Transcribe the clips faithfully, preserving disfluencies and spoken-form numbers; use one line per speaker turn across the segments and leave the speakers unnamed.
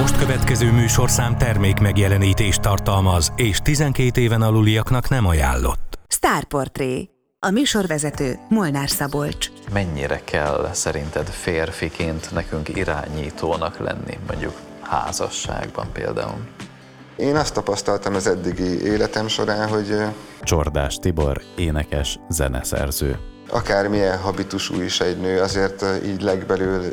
most következő műsorszám termék megjelenítést tartalmaz, és tizenkét éven aluliaknak nem ajánlott.
Sztárportré. A műsorvezető Molnár Szabolcs.
Mennyire kell szerinted férfiként nekünk irányítónak lenni, mondjuk házasságban például?
Én azt tapasztaltam az eddigi életem során, hogy
Csordás Tibor, énekes, zeneszerző.
Akármilyen habitusú is egy nő, azért így legbelül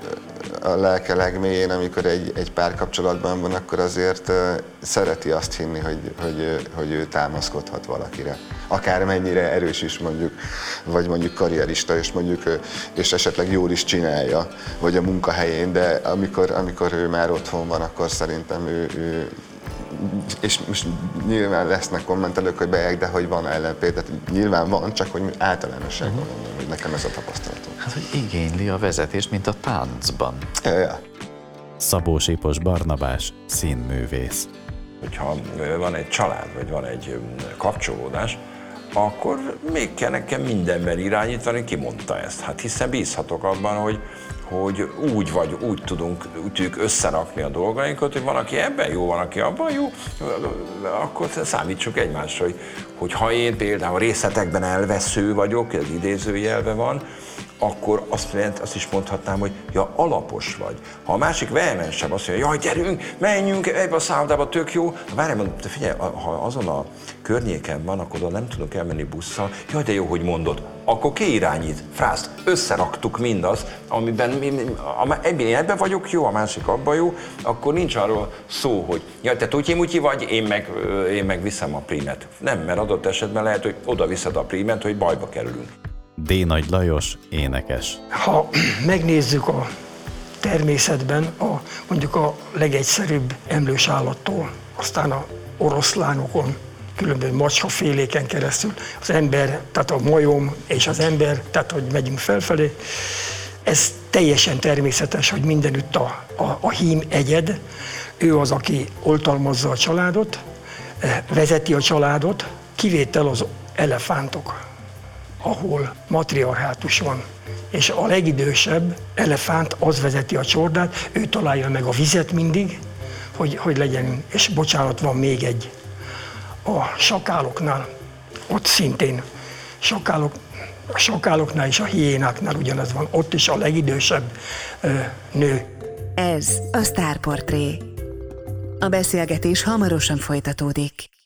a lelke legmélyén, amikor egy, egy párkapcsolatban van, akkor azért szereti azt hinni, hogy, hogy, hogy ő támaszkodhat valakire. Akármennyire erős is mondjuk, vagy mondjuk karrierista, és mondjuk és esetleg jól is csinálja, vagy a munkahelyén, de amikor, amikor ő már otthon van, akkor szerintem ő, ő és most nyilván lesznek kommentelők, hogy bejek, de hogy van ellenpéld, tehát nyilván van, csak hogy általánosságban uh-huh. mondom, hogy nekem ez a tapasztalatom.
Hát, hogy igényli a vezetést, mint a táncban.
Ja, ja.
Szabó Sipos Barnabás, színművész.
Hogyha van egy család, vagy van egy kapcsolódás, akkor még kell nekem mindenben irányítani, ki mondta ezt. Hát hiszen bízhatok abban, hogy, hogy úgy vagy, úgy tudunk, úgy tudjuk összerakni a dolgainkat, hogy van, aki ebben jó, van, aki abban jó, akkor számítsuk egymásra, hogy, hogy ha én például részletekben elvesző vagyok, ez idézőjelben van, akkor azt, jelent, azt is mondhatnám, hogy ja, alapos vagy. Ha a másik vehemensebb azt mondja, jaj, gyerünk, menjünk ebbe a szállodába, tök jó. Várj, mondom, figyelj, ha azon a környéken van, akkor oda nem tudunk elmenni busszal, jaj, de jó, hogy mondod. Akkor ki irányít? Frászt, összeraktuk mindazt, amiben én ebben vagyok jó, a másik abban jó, akkor nincs arról szó, hogy jaj, te tutyi-mutyi vagy, én meg, én meg viszem a prímet. Nem, mert adott esetben lehet, hogy oda viszed a prímet, hogy bajba kerülünk.
D. Nagy Lajos, énekes.
Ha megnézzük a természetben a, mondjuk a legegyszerűbb emlős állattól, aztán a oroszlánokon, különböző macskaféléken keresztül, az ember, tehát a majom és az ember, tehát hogy megyünk felfelé, ez teljesen természetes, hogy mindenütt a, a, a hím egyed, ő az, aki oltalmazza a családot, vezeti a családot, kivétel az elefántok, ahol matriarhátus van, és a legidősebb elefánt az vezeti a csordát, ő találja meg a vizet mindig, hogy, hogy legyen, és bocsánat, van még egy. A sakáloknál, ott szintén, sakálok, a sakáloknál és a hiénáknál ugyanez van, ott is a legidősebb ö, nő.
Ez a Sztárportré. A beszélgetés hamarosan folytatódik.